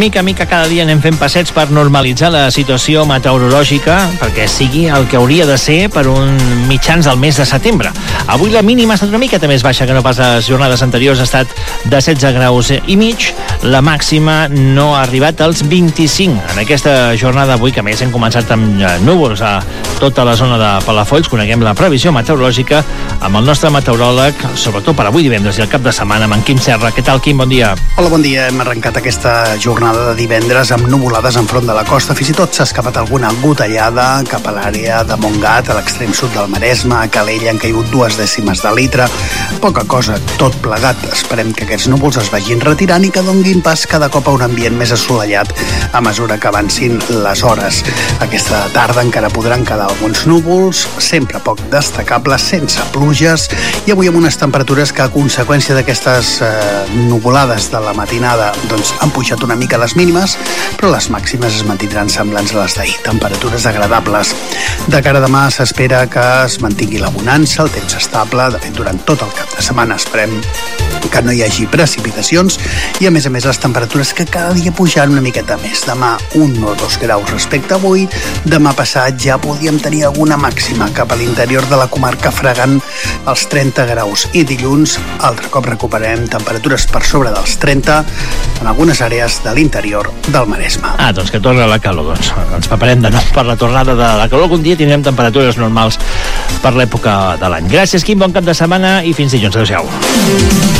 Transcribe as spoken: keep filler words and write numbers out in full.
mica a mica cada dia anem fent passets per normalitzar la situació meteorològica perquè sigui el que hauria de ser per un mitjans del mes de setembre. Avui la mínima ha estat una miqueta més baixa que no pas les jornades anteriors, ha estat de setze graus i mig. La màxima no ha arribat als vint-i-cinc. En aquesta jornada avui, que a més hem començat amb núvols a tota la zona de Palafolls, coneguem la previsió meteorològica amb el nostre meteoròleg, sobretot per avui divendres i el cap de setmana, amb en Quim Serra. Què tal, Quim? Bon dia. Hola, bon dia. Hem arrencat aquesta jornada de divendres amb nuvolades enfront de la costa. Fins i tot s'ha escapat alguna gotellada cap a l'àrea de Montgat, a l'extrem sud del Maresme. A Calella han caigut dues dècimes de litre. Poca cosa, tot plegat. Esperem que aquests núvols es vagin retirant i que donguin pas cada cop a un ambient més assolellat a mesura que avancin les hores. Aquesta tarda encara podran quedar alguns núvols, sempre poc destacables, sense pluges, i avui amb unes temperatures que a conseqüència d'aquestes eh, nuvolades de la matinada doncs han pujat una mica les mínimes, però les màximes es mantindran semblants a les d'ahir, temperatures agradables. De cara a demà s'espera que es mantingui la bonança, el temps estable. De fet, durant tot el cap de setmana esperem que no hi hagi precipitacions i, a més a més, les temperatures que cada dia pujaran una miqueta més. Demà un o dos graus respecte a avui. Demà passat ja podíem tenir alguna màxima cap a l'interior de la comarca fregant els trenta graus, i dilluns altre cop recuperarem temperatures per sobre dels trenta en algunes àrees de l'interior del Maresme. Ah, doncs que torna la calor. Doncs ens preparem de nou per la tornada de la calor. Algun dia tindrem temperatures normals per l'època de l'any. Gràcies, Quim, bon cap de setmana i fins dilluns. Adéu-siau.